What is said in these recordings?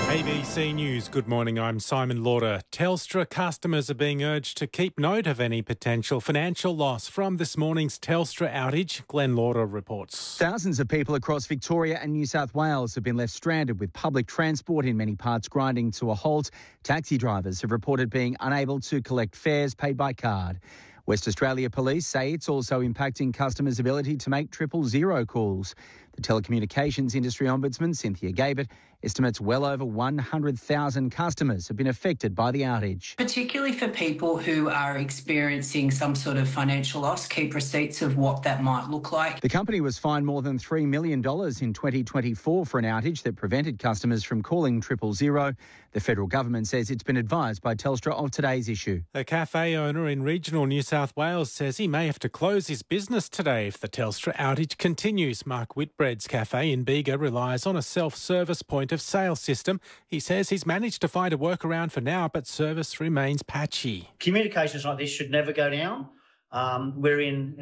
ABC News, good morning, I'm Simon Lauder. Telstra customers are being urged to keep note of any potential financial loss from this morning's Telstra outage. Glenn Lauder reports. Thousands of people across Victoria and New South Wales have been left stranded with public transport in many parts grinding to a halt. Taxi drivers have reported being unable to collect fares paid by card. West Australia Police say it's also impacting customers' ability to make 000 calls. The telecommunications industry ombudsman, Cynthia Gabert, estimates well over 100,000 customers have been affected by the outage. Particularly for people who are experiencing some sort of financial loss, keep receipts of what that might look like. The company was fined more than $3 million in 2024 for an outage that prevented customers from calling 000. The federal government says it's been advised by Telstra of today's issue. A cafe owner in regional New South Wales says he may have to close his business today if the Telstra outage continues. Mark Whitbread's cafe in Bega relies on a self-service point of sale system. He says he's managed to find a workaround for now, but service remains patchy. Communications like this should never go down. We're in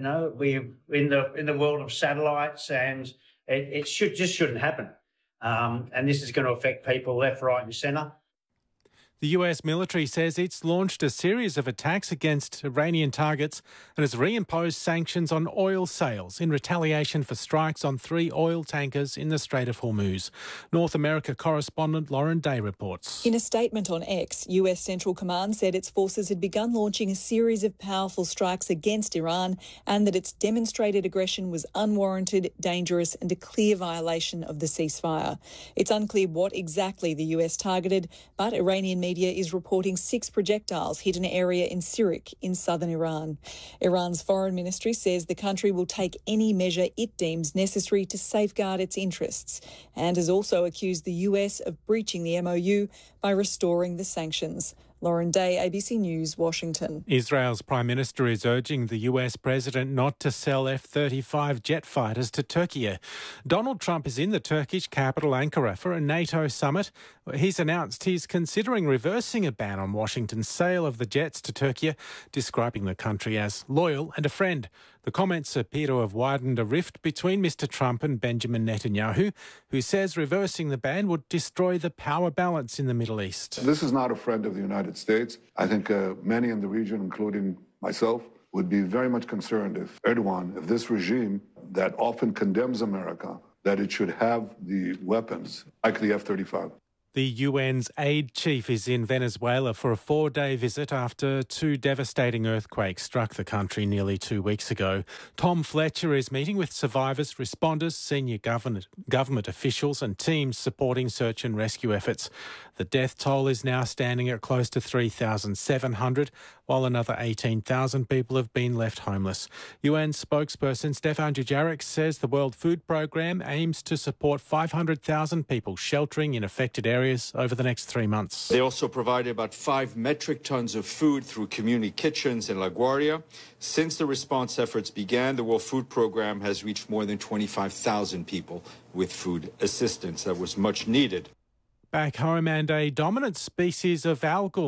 the world of satellites, and it shouldn't happen. And this is going to affect people left, right, and centre. The US military says it's launched a series of attacks against Iranian targets and has reimposed sanctions on oil sales in retaliation for strikes on 3 oil tankers in the Strait of Hormuz. North America correspondent Lauren Day reports. In a statement on X, US Central Command said its forces had begun launching a series of powerful strikes against Iran and that its demonstrated aggression was unwarranted, dangerous and a clear violation of the ceasefire. It's unclear what exactly the US targeted, but Iranian media is reporting 6 projectiles hit an area in Sirik in southern Iran. Iran's foreign ministry says the country will take any measure it deems necessary to safeguard its interests and has also accused the US of breaching the MOU by restoring the sanctions. Lauren Day, ABC News, Washington. Israel's Prime Minister is urging the US President not to sell F-35 jet fighters to Turkey. Donald Trump is in the Turkish capital Ankara for a NATO summit. He's announced he's considering reversing a ban on Washington's sale of the jets to Turkey, describing the country as loyal and a friend. The comments appear to have widened a rift between Mr. Trump and Benjamin Netanyahu, who says reversing the ban would destroy the power balance in the Middle East. This is not a friend of the United States. I think many in the region, including myself, would be very much concerned if Erdogan, if this regime that often condemns America, that it should have the weapons like the F-35. The UN's aid chief is in Venezuela for a 4-day visit after 2 devastating earthquakes struck the country nearly 2 weeks ago. Tom Fletcher is meeting with survivors, responders, senior government officials and teams supporting search and rescue efforts. The death toll is now standing at close to 3,700, while another 18,000 people have been left homeless. UN spokesperson Stefan Dujarric says the World Food Programme aims to support 500,000 people sheltering in affected areas over the next 3 months. They also provided about 5 metric tons of food through community kitchens in LaGuardia. Since the response efforts began, the World Food Programme has reached more than 25,000 people with food assistance. That was much needed. Back home, and a dominant species of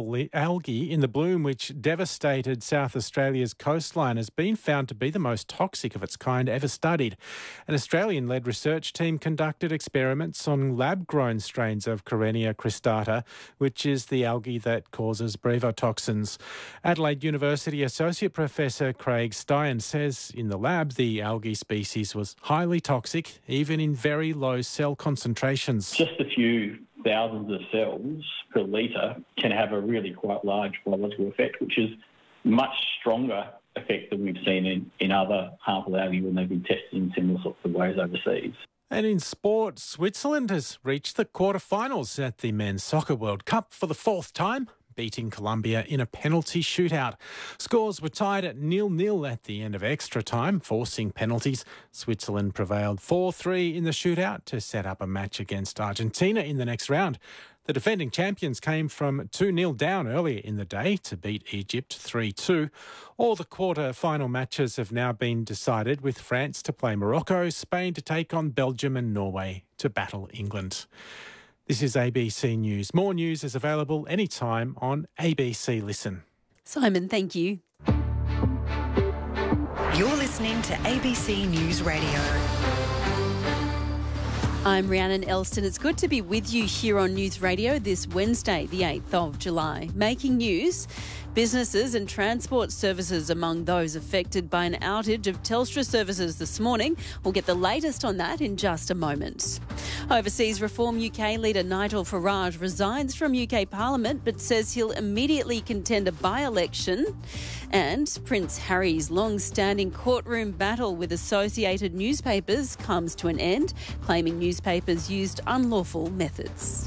algae in the bloom which devastated South Australia's coastline has been found to be the most toxic of its kind ever studied. An Australian-led research team conducted experiments on lab-grown strains of Karenia cristata, which is the algae that causes brevotoxins. Adelaide University Associate Professor Craig Stein says in the lab the algae species was highly toxic, even in very low cell concentrations. Just a few thousands of cells per litre can have a really quite large biological effect, which is much stronger effect than we've seen in other harmful algae when they've been tested in similar sorts of ways overseas. And in sport, Switzerland has reached the quarterfinals at the Men's Soccer World Cup for the 4th time, beating Colombia in a penalty shootout. Scores were tied at 0-0 at the end of extra time, forcing penalties. Switzerland prevailed 4-3 in the shootout to set up a match against Argentina in the next round. The defending champions came from 2-0 down earlier in the day to beat Egypt 3-2. All the quarter-final matches have now been decided, with France to play Morocco, Spain to take on Belgium and Norway to battle England. This is ABC News. More news is available anytime on ABC Listen. Simon, thank you. You're listening to ABC News Radio. I'm Rhiannon Elston. It's good to be with you here on News Radio this Wednesday, the 8th of July. Making news, businesses and transport services among those affected by an outage of Telstra services this morning. We'll get the latest on that in just a moment. Overseas Reform UK leader Nigel Farage resigns from UK Parliament but says he'll immediately contend a by-election. And Prince Harry's long-standing courtroom battle with Associated Newspapers comes to an end, claiming newspapers used unlawful methods.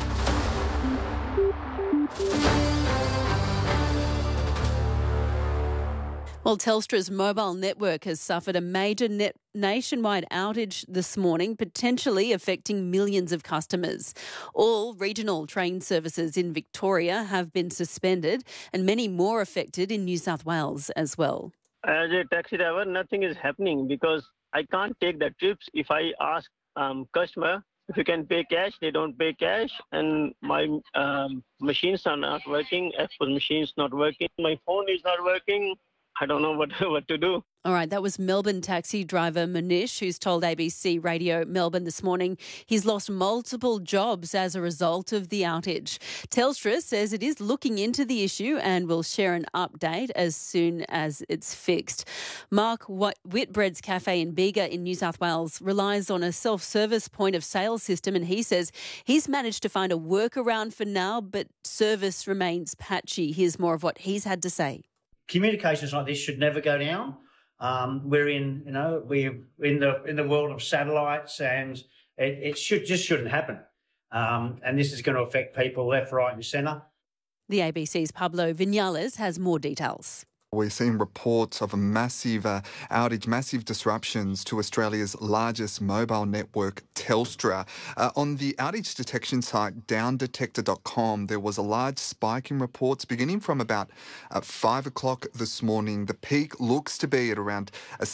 Well, Telstra's mobile network has suffered a major nationwide outage this morning, potentially affecting millions of customers. All regional train services in Victoria have been suspended and many more affected in New South Wales as well. As a taxi driver, nothing is happening because I can't take the trips. If I ask customer if you can pay cash, they don't pay cash, and my machines are not working. Apple machines not working. My phone is not working. I don't know what to do. All right, that was Melbourne taxi driver Manish, who's told ABC Radio Melbourne this morning he's lost multiple jobs as a result of the outage. Telstra says it is looking into the issue and will share an update as soon as it's fixed. Mark Whitbread's Cafe in Bega in New South Wales relies on a self-service point of sale system, and he says he's managed to find a workaround for now, but service remains patchy. Here's more of what he's had to say. Communications like this should never go down. We're in the world of satellites, and it shouldn't happen. And this is going to affect people left, right, and centre. The ABC's Pablo Vinales has more details. We're seeing reports of a massive outage, massive disruptions to Australia's largest mobile network, Telstra. On the outage detection site, downdetector.com, there was a large spike in reports beginning from about 5 o'clock this morning. The peak looks to be at around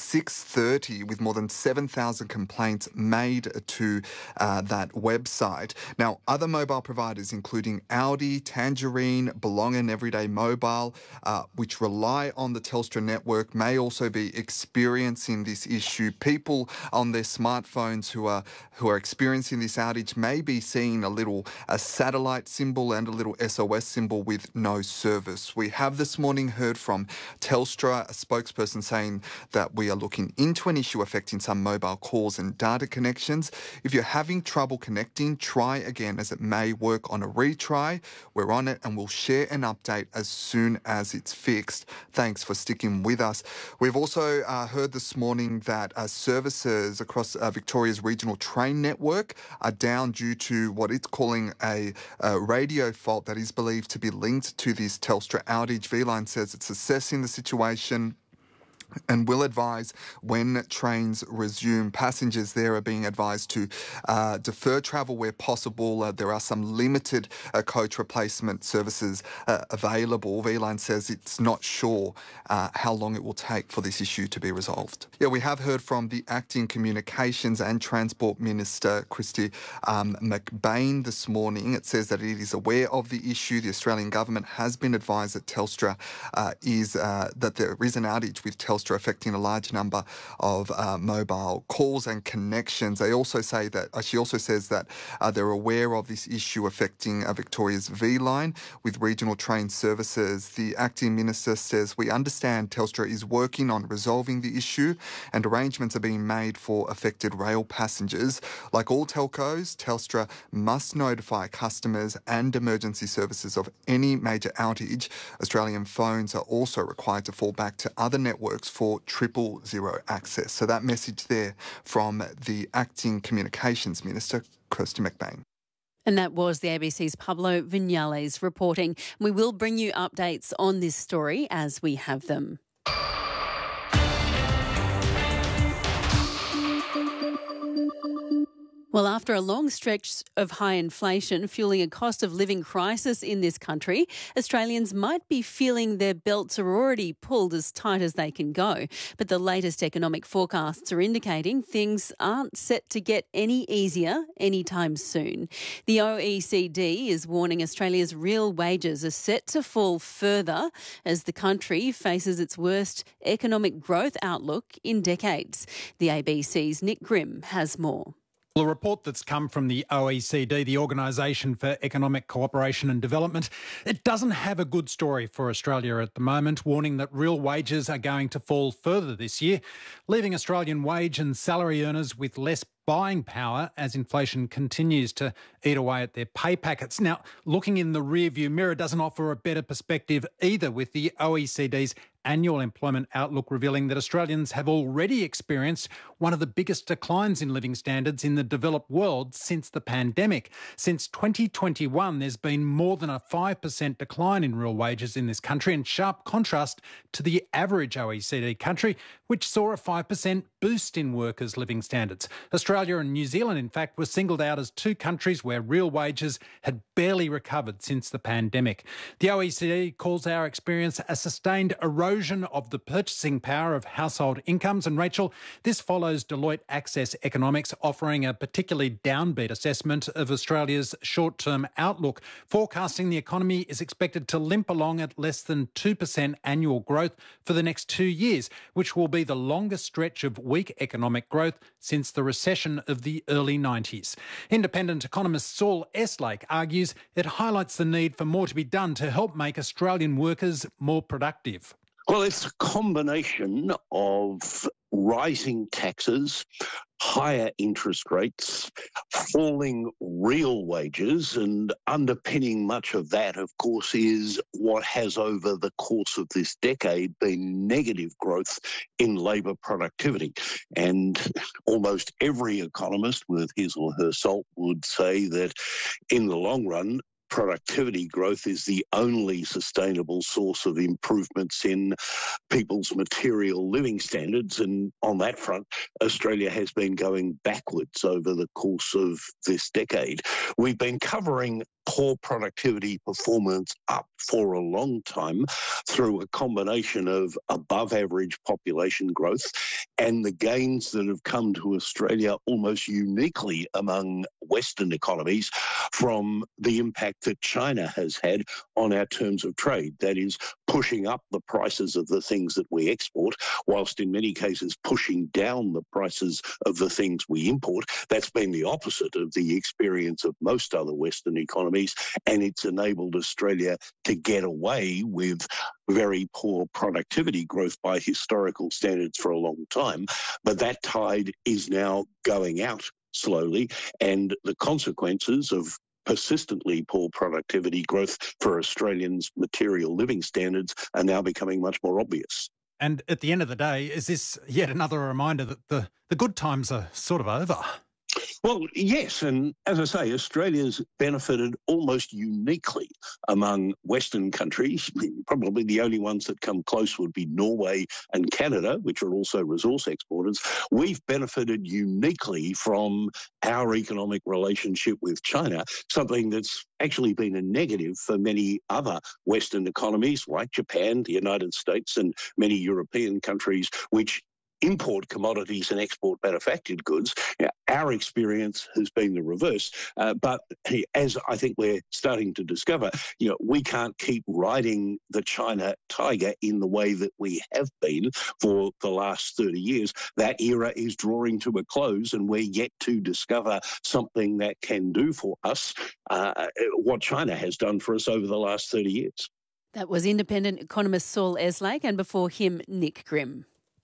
6:30, with more than 7,000 complaints made to that website. Now, other mobile providers, including Audi, Tangerine, Belong and Everyday Mobile, which rely on the Telstra network, may also be experiencing this issue. People on their smartphones who are experiencing this outage may be seeing a satellite symbol and a little SOS symbol with no service. We have this morning heard from Telstra, a spokesperson saying that we are looking into an issue affecting some mobile calls and data connections. If you're having trouble connecting, try again, as it may work on a retry. We're on it and we'll share an update as soon as it's fixed. Thanks for sticking with us. We've also heard this morning that services across Victoria's regional train network are down due to what it's calling a radio fault that is believed to be linked to this Telstra outage. V-Line says it's assessing the situation and will advise when trains resume. Passengers there are being advised to defer travel where possible. There are some limited coach replacement services available. V-Line says it's not sure how long it will take for this issue to be resolved. Yeah, we have heard from the Acting Communications and Transport Minister, Kristy McBain, this morning. It says that it is aware of the issue. The Australian government has been advised that Telstra that there is an outage with Telstra affecting a large number of mobile calls and connections. They also say that she also says that they're aware of this issue affecting Victoria's V-Line with regional train services. The acting minister says, we understand Telstra is working on resolving the issue and arrangements are being made for affected rail passengers. Like all telcos, Telstra must notify customers and emergency services of any major outage. Australian phones are also required to fall back to other networks for 000 access. So that message there from the Acting Communications Minister, Kristy McBain. And that was the ABC's Pablo Vinales reporting. We will bring you updates on this story as we have them. Well, after a long stretch of high inflation fueling a cost of living crisis in this country, Australians might be feeling their belts are already pulled as tight as they can go. But the latest economic forecasts are indicating things aren't set to get any easier anytime soon. The OECD is warning Australia's real wages are set to fall further as the country faces its worst economic growth outlook in decades. The ABC's Nick Grimm has more. Well, a report that's come from the OECD, the Organisation for Economic Cooperation and Development, it doesn't have a good story for Australia at the moment, warning that real wages are going to fall further this year, leaving Australian wage and salary earners with less buying power as inflation continues to eat away at their pay packets. Now, looking in the rearview mirror doesn't offer a better perspective either, with the OECD's annual employment outlook revealing that Australians have already experienced one of the biggest declines in living standards in the developed world since the pandemic. Since 2021, there's been more than a 5% decline in real wages in this country, in sharp contrast to the average OECD country, which saw a 5% boost in workers' living standards. Australia and New Zealand, in fact, were singled out as two countries where real wages had barely recovered since the pandemic. The OECD calls our experience a sustained erosion of the purchasing power of household incomes. And Rachel, this follows Deloitte Access Economics offering a particularly downbeat assessment of Australia's short-term outlook, forecasting the economy is expected to limp along at less than 2% annual growth for the next 2 years, which will be the longest stretch of weak economic growth since the recession of the early 90s. Independent economist Saul Eslake argues it highlights the need for more to be done to help make Australian workers more productive. Well, it's a combination of rising taxes, higher interest rates, falling real wages, and underpinning much of that, of course, is what has over the course of this decade been negative growth in labour productivity. And almost every economist with his or her salt would say that in the long run, productivity growth is the only sustainable source of improvements in people's material living standards. And on that front, Australia has been going backwards over the course of this decade. We've been covering poor productivity performance up for a long time through a combination of above average population growth and the gains that have come to Australia almost uniquely among Western economies from the impact that China has had on our terms of trade. That is, pushing up the prices of the things that we export, whilst in many cases pushing down the prices of the things we import. That's been the opposite of the experience of most other Western economies, and it's enabled Australia to get away with very poor productivity growth by historical standards for a long time. But that tide is now going out slowly, and the consequences of persistently poor productivity growth for Australians' material living standards are now becoming much more obvious. And at the end of the day, is this yet another reminder that the good times are sort of over? Well, yes, and as I say, Australia's benefited almost uniquely among Western countries. Probably the only ones that come close would be Norway and Canada, which are also resource exporters. We've benefited uniquely from our economic relationship with China, something that's actually been a negative for many other Western economies like Japan, the United States, and many European countries, which import commodities and export manufactured goods. Our experience has been the reverse. But as I think we're starting to discover, we can't keep riding the China tiger in the way that we have been for the last 30 years. That era is drawing to a close, and we're yet to discover something that can do for us what China has done for us over the last 30 years. That was independent economist Saul Eslake, and before him, Nick Grimm.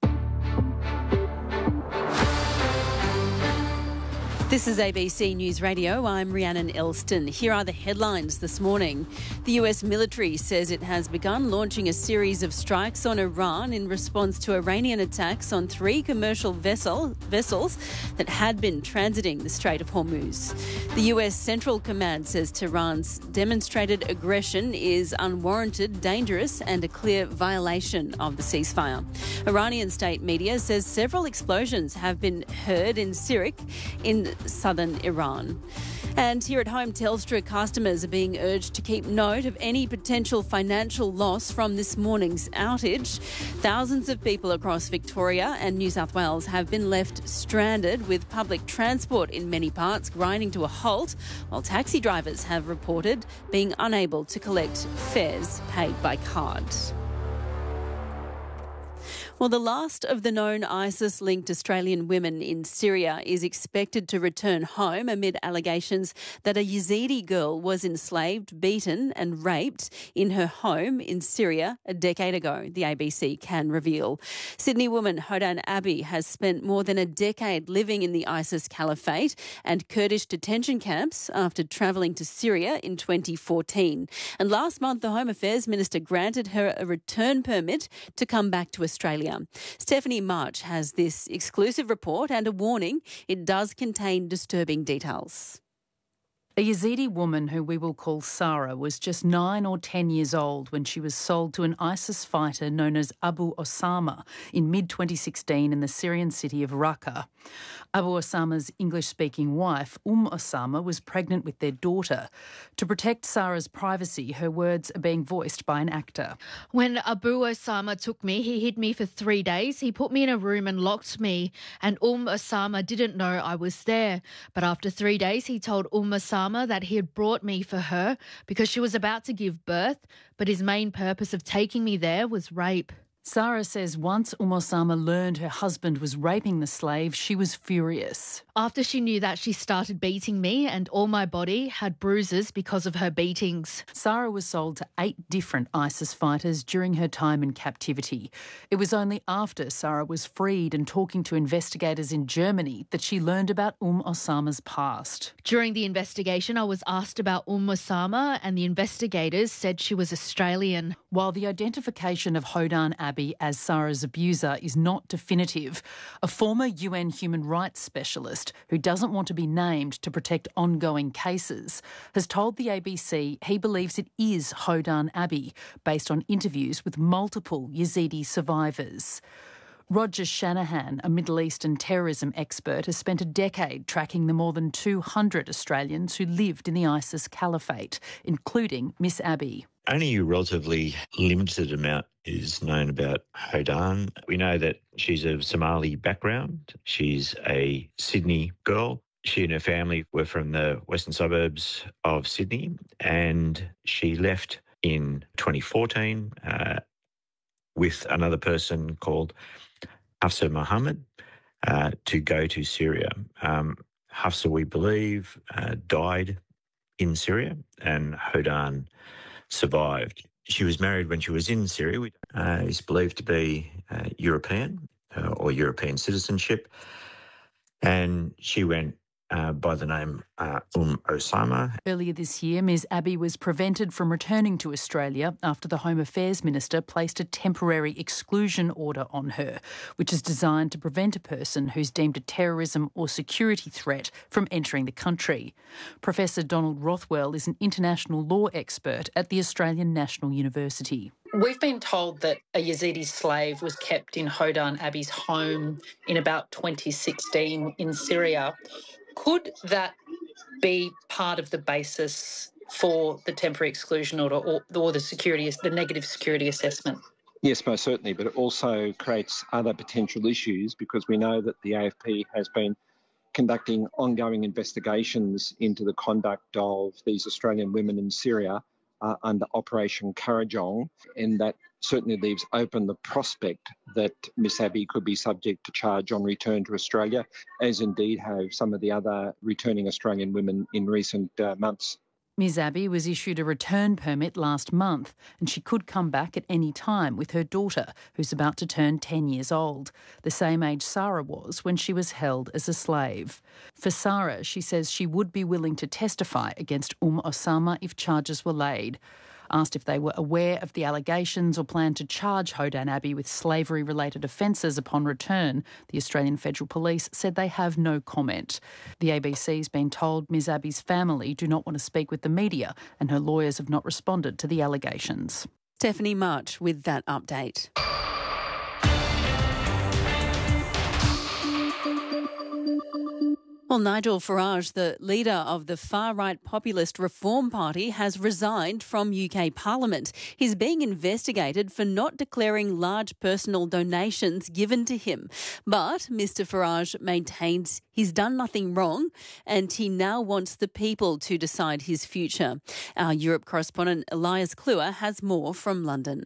This is ABC News Radio. I'm Rhiannon Elston. Here are the headlines this morning. The US military says it has begun launching a series of strikes on Iran in response to Iranian attacks on 3 commercial vessels that had been transiting the Strait of Hormuz. The US Central Command says Tehran's demonstrated aggression is unwarranted, dangerous and a clear violation of the ceasefire. Iranian state media says several explosions have been heard in Sirik in southern Iran. And here at home, Telstra customers are being urged to keep note of any potential financial loss from this morning's outage. Thousands of people across Victoria and New South Wales have been left stranded, with public transport in many parts grinding to a halt, while taxi drivers have reported being unable to collect fares paid by card. Well, the last of the known ISIS-linked Australian women in Syria is expected to return home amid allegations that a Yazidi girl was enslaved, beaten and raped in her home in Syria a decade ago, the ABC can reveal. Sydney woman Hodan Abi has spent more than a decade living in the ISIS caliphate and Kurdish detention camps after travelling to Syria in 2014. And last month, the Home Affairs Minister granted her a return permit to come back to Australia. Stephanie March has this exclusive report and a warning: it does contain disturbing details. A Yazidi woman who we will call Sarah was just 9 or 10 years old when she was sold to an ISIS fighter known as Abu Osama in mid-2016 in the Syrian city of Raqqa. Abu Osama's English-speaking wife, Osama, was pregnant with their daughter. To protect Sarah's privacy, her words are being voiced by an actor. When Abu Osama took me, he hid me for 3 days. He put me in a room and locked me, and Osama didn't know I was there. But after 3 days, he told Osama that he had brought me for her because she was about to give birth, but his main purpose of taking me there was rape. Sarah says once Osama learned her husband was raping the slave, she was furious. After she knew that, she started beating me, and all my body had bruises because of her beatings. Sarah was sold to 8 different ISIS fighters during her time in captivity. It was only after Sarah was freed and talking to investigators in Germany that she learned about Osama's past. During the investigation, I was asked about Osama, and the investigators said she was Australian. While the identification of Hodan Abi as Sarah's abuser is not definitive, a former UN human rights specialist who doesn't want to be named to protect ongoing cases has told the ABC he believes it is Hodan Abi based on interviews with multiple Yazidi survivors. Roger Shanahan, a Middle Eastern terrorism expert, has spent a decade tracking the more than 200 Australians who lived in the ISIS caliphate, including Miss Abi. Only a relatively limited amount is known about Hodan. We know that she's of Somali background. She's a Sydney girl. She and her family were from the western suburbs of Sydney, and she left in 2014 with another person called Hafsa Mohammed to go to Syria. Hafsa, we believe, died in Syria, and Hodan survived. She was married when she was in Syria. Is believed to be European or European citizenship, and she went by the name Osama. Earlier this year, Ms Abi was prevented from returning to Australia after the Home Affairs Minister placed a temporary exclusion order on her, which is designed to prevent a person who's deemed a terrorism or security threat from entering the country. Professor Donald Rothwell is an international law expert at the Australian National University. We've been told that a Yazidi slave was kept in Hodan Abi's home in about 2016 in Syria. Could that be part of the basis for the temporary exclusion order or the negative security assessment? Yes, most certainly, but it also creates other potential issues because we know that the AFP has been conducting ongoing investigations into the conduct of these Australian women in Syria under Operation Kurrajong, and that certainly leaves open the prospect that Miss Abi could be subject to charge on return to Australia, as indeed have some of the other returning Australian women in recent months. Ms Abi was issued a return permit last month, and she could come back at any time with her daughter, who's about to turn 10 years old, the same age Sarah was when she was held as a slave. For Sarah, she says she would be willing to testify against Osama if charges were laid. Asked if they were aware of the allegations or planned to charge Hodan Abi with slavery-related offences upon return, the Australian Federal Police said they have no comment. The ABC's been told Ms Abi's family do not want to speak with the media, and her lawyers have not responded to the allegations. Stephanie March with that update. Well, Nigel Farage, the leader of the far-right populist Reform Party, has resigned from UK Parliament. He's being investigated for not declaring large personal donations given to him. But Mr Farage maintains he's done nothing wrong and he now wants the people to decide his future. Our Europe correspondent Elias Kluwer has more from London.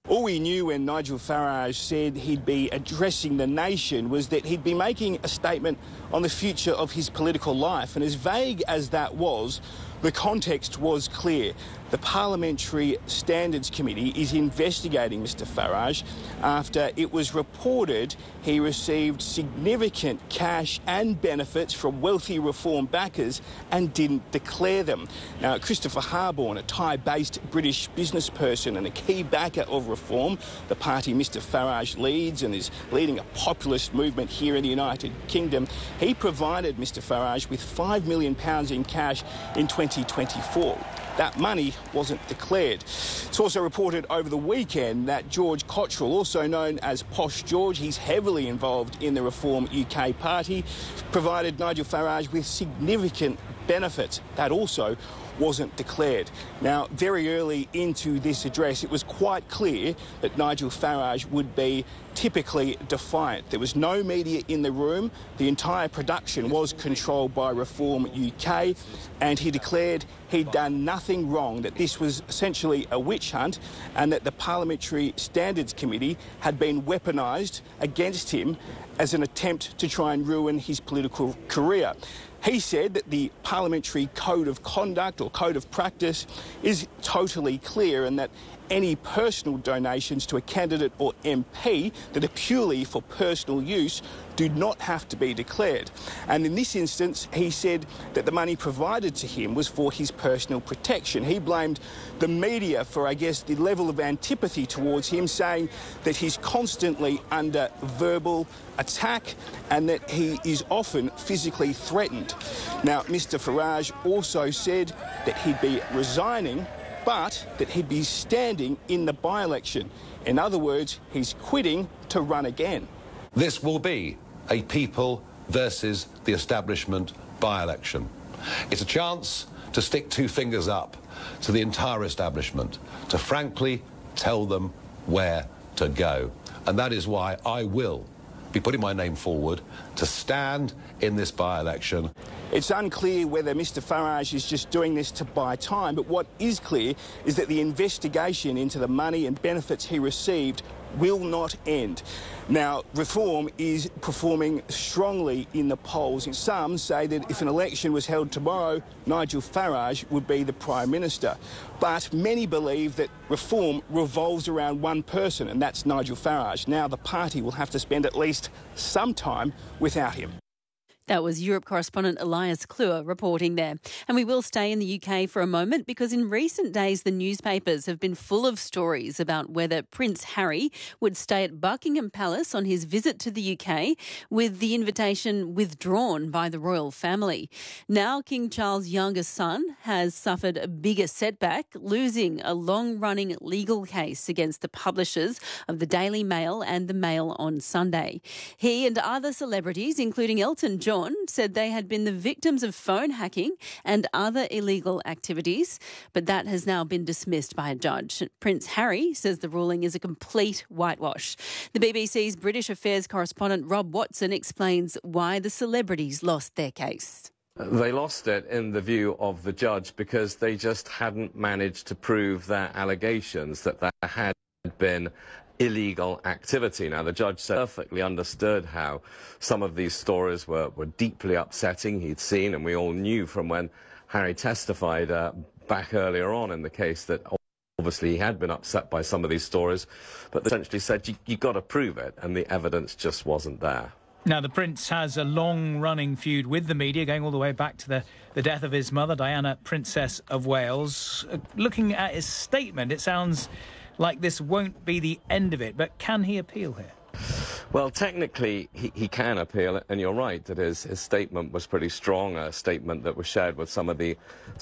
All we knew when Nigel Farage said he'd be addressing the nation was that he'd be making a statement on the future of his political life. And as vague as that was, the context was clear. The Parliamentary Standards Committee is investigating Mr Farage after it was reported he received significant cash and benefits from wealthy Reform backers and didn't declare them. Now, Christopher Harborne, a Thai-based British business person and a key backer of Reform, the party Mr Farage leads and is leading a populist movement here in the United Kingdom, he provided Mr Farage with £5 million in cash in 2024. That money wasn't declared. It's also reported over the weekend that George Cottrell, also known as Posh George, he's heavily involved in the Reform UK party, provided Nigel Farage with significant benefits. That also wasn't declared. Now, very early into this address, it was quite clear that Nigel Farage would be typically defiant. There was no media in the room. The entire production was controlled by Reform UK, and he declared he'd done nothing wrong, that this was essentially a witch hunt and that the Parliamentary Standards Committee had been weaponised against him as an attempt to try and ruin his political career. He said that the Parliamentary Code of Conduct or Code of Practice is totally clear and that any personal donations to a candidate or MP that are purely for personal use do not have to be declared. And in this instance, he said that the money provided to him was for his personal protection. He blamed the media for, I guess, the level of antipathy towards him, saying that he's constantly under verbal attack and that he is often physically threatened. Now, Mr Farage also said that he'd be resigning, but that he'd be standing in the by-election. In other words, he's quitting to run again. This will be a people versus the establishment by-election. It's a chance to stick two fingers up to the entire establishment, to frankly tell them where to go. And that is why I will be putting my name forward to stand in this by-election. It's unclear whether Mr Farage is just doing this to buy time, but what is clear is that the investigation into the money and benefits he received will not end. Now, Reform is performing strongly in the polls. Some say that if an election was held tomorrow, Nigel Farage would be the Prime Minister. But many believe that Reform revolves around one person, and that's Nigel Farage. Now the party will have to spend at least some time without him. That was Europe correspondent Elias Kluwer reporting there. And we will stay in the UK for a moment because in recent days the newspapers have been full of stories about whether Prince Harry would stay at Buckingham Palace on his visit to the UK with the invitation withdrawn by the royal family. Now King Charles' youngest son has suffered a bigger setback, losing a long-running legal case against the publishers of the Daily Mail and the Mail on Sunday. He and other celebrities, including Elton John, said they had been the victims of phone hacking and other illegal activities, but that has now been dismissed by a judge. Prince Harry says the ruling is a complete whitewash. The BBC's British Affairs correspondent Rob Watson explains why the celebrities lost their case. They lost it in the view of the judge because they just hadn't managed to prove their allegations that there had been illegal activity. Now, the judge perfectly understood how some of these stories were deeply upsetting. He'd seen, and we all knew from when Harry testified back earlier on in the case that obviously he had been upset by some of these stories, but essentially said, you got to prove it, and the evidence just wasn't there. Now, the Prince has a long-running feud with the media, going all the way back to the death of his mother, Diana, Princess of Wales. Looking at his statement, it sounds like this won't be the end of it, but can he appeal here? Well, technically, he can appeal, and you're right that his statement was pretty strong, a statement that was shared with some of the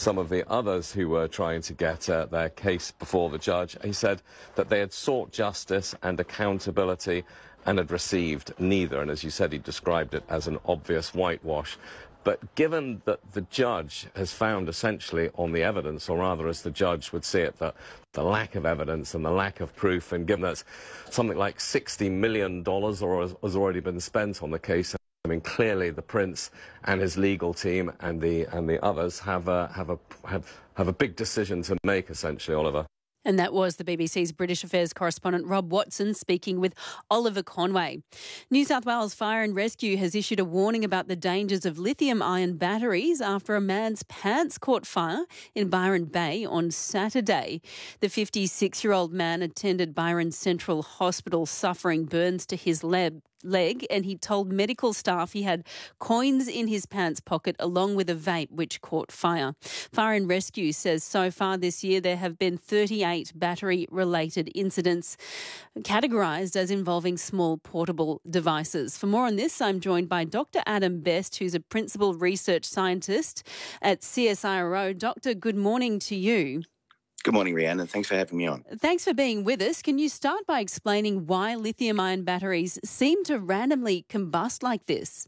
others who were trying to get their case before the judge. He said that they had sought justice and accountability and had received neither, and as you said, he described it as an obvious whitewash. But given that the judge has found essentially on the evidence, or rather as the judge would see it, that the lack of evidence and the lack of proof, and given that something like $60 million has already been spent on the case, I mean, clearly the Prince and his legal team and the others have a big decision to make, essentially, Oliver. And that was the BBC's British Affairs correspondent Rob Watson speaking with Oliver Conway. New South Wales Fire and Rescue has issued a warning about the dangers of lithium-ion batteries after a man's pants caught fire in Byron Bay on Saturday. The 56-year-old man attended Byron Central Hospital suffering burns to his leg, and he told medical staff he had coins in his pants pocket along with a vape which caught fire. Fire and Rescue says so far this year there have been 38 battery-related incidents categorised as involving small portable devices. For more on this, I'm joined by Dr. Adam Best, who's a principal research scientist at CSIRO. Doctor, good morning to you. Good morning, Rhiannon. Thanks for having me on. Thanks for being with us. Can you start by explaining why lithium-ion batteries seem to randomly combust like this?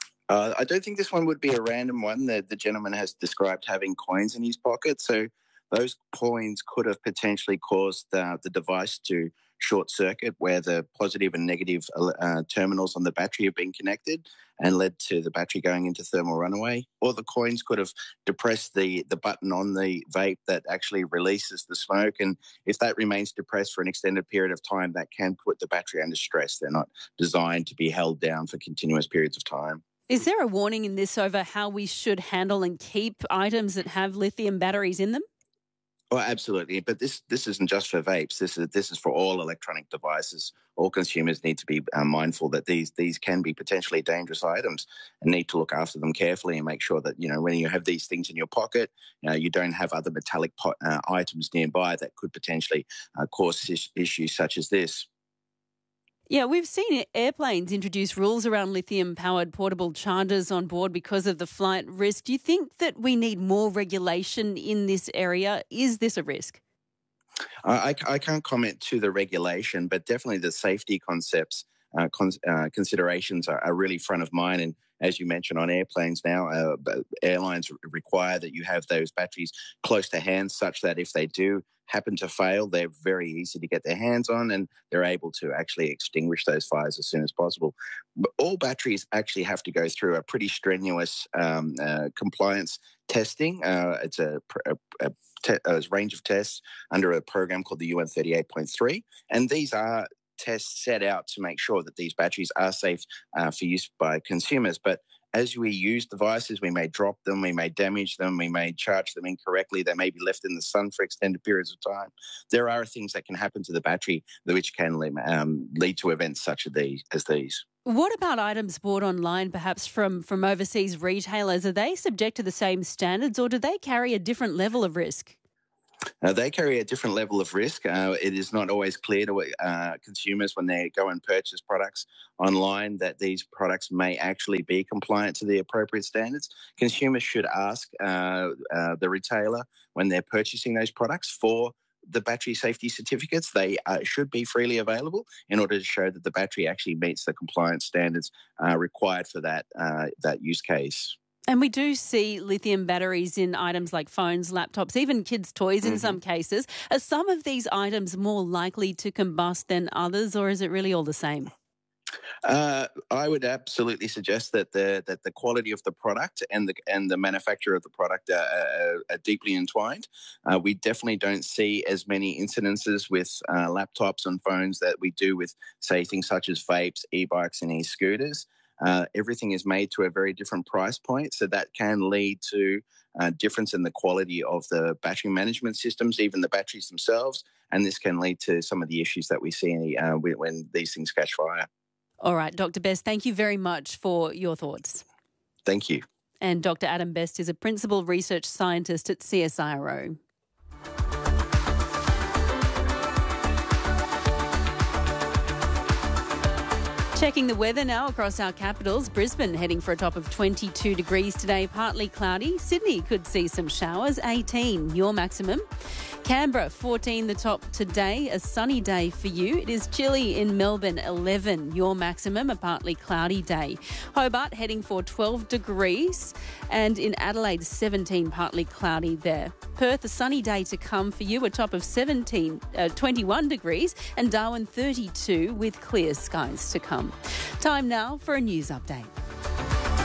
I don't think this one would be a random one. The gentleman has described having coins in his pocket, so those coins could have potentially caused the device to short circuit where the positive and negative terminals on the battery have been connected and led to the battery going into thermal runaway. Or the coins could have depressed the button on the vape that actually releases the smoke. And if that remains depressed for an extended period of time, that can put the battery under stress. They're not designed to be held down for continuous periods of time. Is there a warning in this over how we should handle and keep items that have lithium batteries in them? Oh, absolutely. But this isn't just for vapes. This is for all electronic devices. All consumers need to be mindful that these can be potentially dangerous items and need to look after them carefully and make sure that, when you have these things in your pocket, you don't have other metallic items nearby that could potentially cause issues such as this. Yeah, we've seen airplanes introduce rules around lithium-powered portable chargers on board because of the flight risk. Do you think that we need more regulation in this area? Is this a risk? I can't comment to the regulation, but definitely the safety concepts, considerations are really front of mind. And as you mentioned, on airplanes now, airlines require that you have those batteries close to hand such that if they do happen to fail, they're very easy to get their hands on and they're able to actually extinguish those fires as soon as possible. But all batteries actually have to go through a pretty strenuous compliance testing. It's a range of tests under a program called the UN 38.3, and these are tests set out to make sure that these batteries are safe for use by consumers. But as we use devices, we may drop them, we may damage them, we may charge them incorrectly, they may be left in the sun for extended periods of time. There are things that can happen to the battery which can lead to events such as these. What about items bought online, perhaps from overseas retailers? Are they subject to the same standards or do they carry a different level of risk? They carry a different level of risk. It is not always clear to consumers when they go and purchase products online that these products may actually be compliant to the appropriate standards. Consumers should ask the retailer when they're purchasing those products for the battery safety certificates. They should be freely available in order to show that the battery actually meets the compliance standards required for that use case. And we do see lithium batteries in items like phones, laptops, even kids' toys in some cases. Are some of these items more likely to combust than others, or is it really all the same? I would absolutely suggest that the quality of the product and the manufacturer of the product are deeply entwined. We definitely don't see as many incidences with laptops and phones that we do with, say, things such as vapes, e-bikes and e-scooters. Everything is made to a very different price point, so that can lead to a difference in the quality of the battery management systems, even the batteries themselves, and this can lead to some of the issues that we see when these things catch fire. All right, Dr. Best, thank you very much for your thoughts. Thank you. And Dr. Adam Best is a principal research scientist at CSIRO. Checking the weather now across our capitals. Brisbane heading for a top of 22 degrees today, partly cloudy. Sydney could see some showers, 18 your maximum. Canberra 14 the top today, a sunny day for you. It is chilly in Melbourne, 11 your maximum, a partly cloudy day. Hobart heading for 12 degrees and in Adelaide 17 partly cloudy there. Perth a sunny day to come for you, a top of 21 degrees and Darwin 32 with clear skies to come. Time now for a news update.